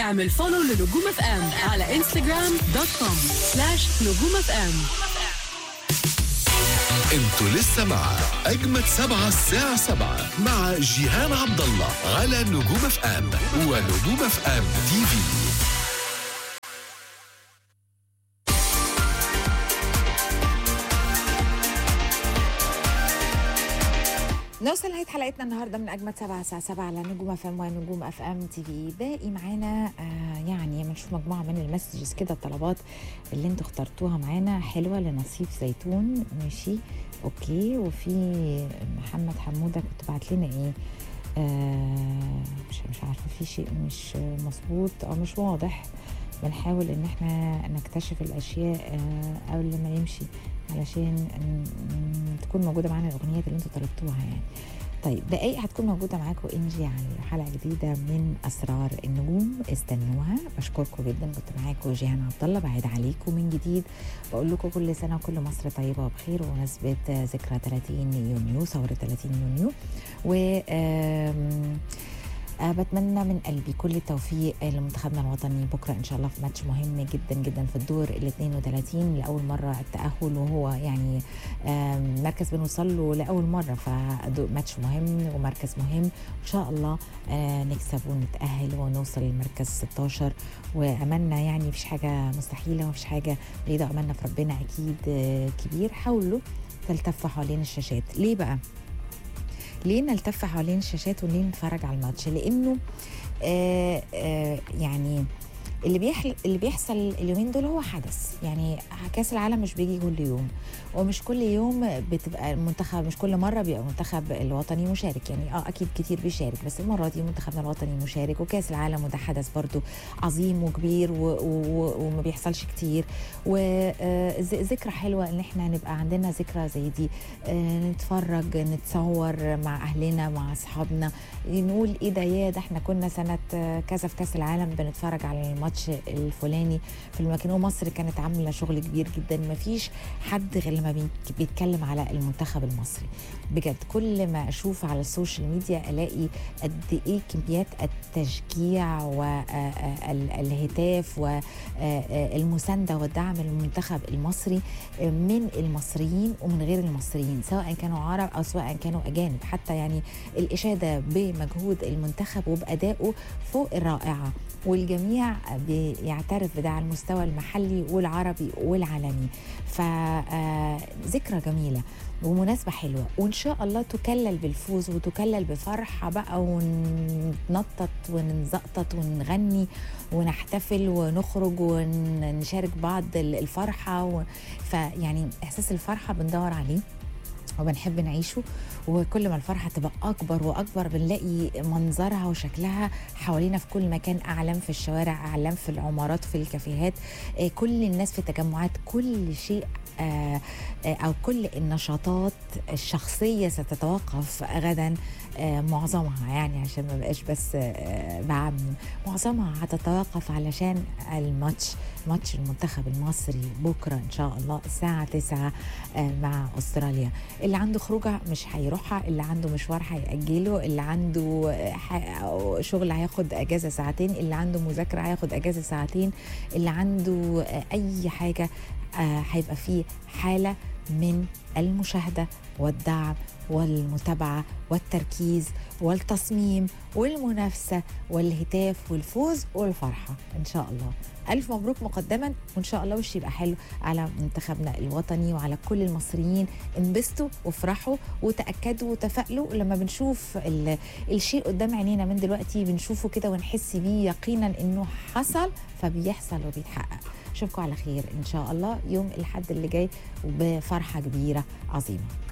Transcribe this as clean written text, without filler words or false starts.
اعمل فولو لنجوم اف ام على instagram.com/نجوم اف ام. انتوا لسه مع اجمد 7 الساعة 7 مع جيهان عبد الله على نجوم اف ام ونجوم اف ام تي في. نوصل لنهاية حلقتنا النهارده من اجمد 7 الساعة 7 على نجوم اف ام ونجوم اف ام تي في. باقي معانا يعني بنشوف مجموعه من المسجز كده، الطلبات اللي انتوا اخترتوها معانا حلوه لنصيف زيتون. ماشي اوكي. وفي محمد حموده كنت بعت لنا ايه، مش عارفه، في شيء مش مظبوط او مش واضح. بنحاول ان احنا نكتشف الاشياء قبل ما يمشي علشان تكون موجوده معانا الاغنيات اللي انتوا طلبتوها يعني. طيب دقايق هتكون موجوده معاكم انجي يعني حلقه جديده من اسرار النجوم، استنوها. بشكركم جدا، كنت معاكم جيهان عبد الله. بعيد عليكم من جديد، بقول لكم كل سنه وكل مصر طيبه وبخير، ومناسبه ذكرى 30 يونيو، ثوره 30 يونيو. و بتمنى من قلبي كل التوفيق لمنتخبنا الوطني بكره ان شاء الله في ماتش مهم جدا جدا في الدور ال 32 لاول مره التاهل، وهو يعني مركز بنوصل له لاول مره، فماتش مهم ومركز مهم ان شاء الله نكسب ونتاهل ونوصل للمركز 16. واملنا يعني مفيش حاجه مستحيله ومفيش حاجه بعيده، املنا في ربنا اكيد كبير. حاولوا تلتفوا حوالين الشاشات. ليه بقى؟ ليه نلتف حوالين الشاشات وليه نتفرج على الماتش؟ لانه يعني اللي بيحصل اليومين دول هو حدث. يعني كاس العالم مش بيجي كل يوم، ومش كل يوم بتبقى المنتخب، مش كل مره بيبقى المنتخب الوطني مشارك. يعني اكيد كتير بيشارك، بس المره دي منتخبنا الوطني مشارك. وكاس العالم وده حدث برضو عظيم وكبير وما بيحصلش كتير. وذكرى حلوه ان احنا نبقى عندنا ذكرى زي دي، نتفرج، نتصور مع اهلنا مع اصحابنا، نقول ايه ده، يا ده احنا كنا سنه كذا في كاس العالم بنتفرج على الماتش الفلاني في المكان. ومصر كانت عامله شغل كبير جدا. ما فيش حد غير لما بيتكلم على المنتخب المصري. بجد كل ما اشوف على السوشيال ميديا الاقي قد ايه كميات التشجيع والهتاف والمسانده والدعم للمنتخب المصري من المصريين ومن غير المصريين، سواء كانوا عرب او سواء كانوا اجانب. حتى يعني الاشاده بمجهود المنتخب وبادائه فوق الرائعه، والجميع بيعترف بده على المستوى المحلي والعربي والعالمي. فذكرى جميلة ومناسبة حلوة، وإن شاء الله تكلل بالفوز وتكلل بفرحة بقى، وننطط ونزقطط ونغني ونحتفل ونخرج ونشارك بعض الفرحة. فيعني إحساس الفرحة بندور عليه وبنحب نعيشه. وكل ما الفرحة تبقى أكبر وأكبر بنلاقي منظرها وشكلها حوالينا في كل مكان، أعلام في الشوارع، أعلام في العمارات، في الكافيهات، كل الناس في التجمعات، كل شيء أو كل النشاطات الشخصية ستتوقف غدا. معظمها يعني عشان ما بقاش بس بعمم، معظمها هتتوقف علشان ماتش المنتخب المصري بكرة إن شاء الله الساعة 9 مع أستراليا. اللي عنده خروجة مش هيروحها، اللي عنده مشوار هيأجله، اللي عنده شغل هياخد أجازة ساعتين، اللي عنده مذاكرة هياخد أجازة ساعتين، اللي عنده أي حاجة هيبقى فيه حالة من المشاهدة والدعم والمتابعة والتركيز والتصميم والمنافسة والهتاف والفوز والفرحة إن شاء الله. ألف مبروك مقدما، وإن شاء الله وش يبقى حلو على منتخبنا الوطني وعلى كل المصريين. انبسطوا وافرحوا وتأكدوا وتفائلوا. لما بنشوف الشيء قدام عينينا من دلوقتي بنشوفه كده ونحس بيه يقينا إنه حصل، فبيحصل وبيتحقق. أشوفكم على خير إن شاء الله يوم الأحد اللي جاي وبفرحة كبيرة عظيمة.